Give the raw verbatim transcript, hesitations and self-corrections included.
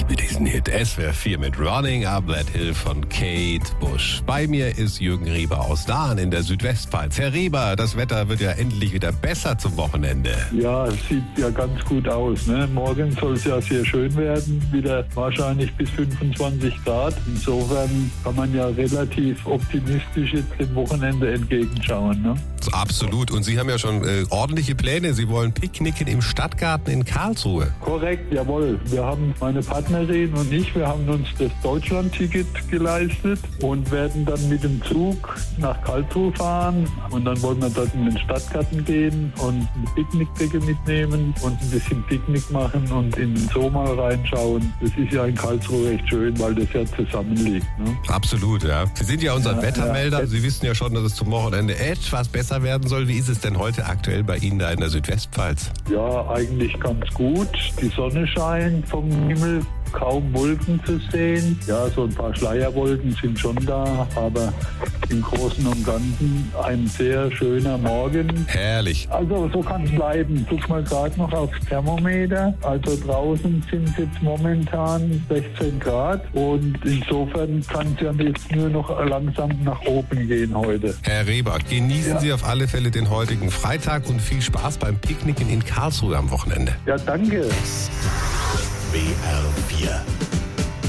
liebe diesen Hit. S W R vier mit Running Up That Hill von Kate Bush. Bei mir ist Jürgen Rieber aus Dahn in der Südwestpfalz. Herr Rieber, das Wetter wird ja endlich wieder besser zum Wochenende. Ja, es sieht ja ganz gut aus. Ne? Morgen soll es ja sehr schön werden, wieder wahrscheinlich bis fünfundzwanzig Grad. Insofern kann man ja relativ optimistisch jetzt dem Wochenende entgegenschauen. Ne? Absolut. Und Sie haben ja schon äh, ordentliche Pläne. Sie wollen picknicken im Stadtgarten in Karlsruhe. Korrekt, jawohl. Wir haben, meine Partnerin und ich, wir haben uns das Deutschland-Ticket geleistet und werden dann mit dem Zug nach Karlsruhe fahren. Und dann wollen wir dort in den Stadtgarten gehen und eine Picknickdecke mitnehmen und ein bisschen Picknick machen und in den Zoo mal reinschauen. Das ist ja in Karlsruhe recht schön, weil das ja zusammenliegt. Ne? Absolut, ja. Sie sind ja unser Ja, Wettermelder. ja. Sie wissen ja schon, dass es zum Wochenende etwas besser werden soll. Wie ist es denn heute aktuell bei Ihnen da in der Südwestpfalz? Ja, eigentlich ganz gut. Die Sonne scheint vom Himmel, kaum Wolken zu sehen. Ja, so ein paar Schleierwolken sind schon da, aber im Großen und Ganzen ein sehr schöner Morgen. Herrlich. Also so kann es bleiben. Guck mal gerade noch aufs Thermometer. Also draußen sind es jetzt momentan sechzehn Grad und insofern kann es ja jetzt nur noch langsam nach oben gehen heute. Herr Rieber, genießen Ja. Sie auf alle Fälle den heutigen Freitag und viel Spaß beim Picknicken in Karlsruhe am Wochenende. Ja, danke. W R vier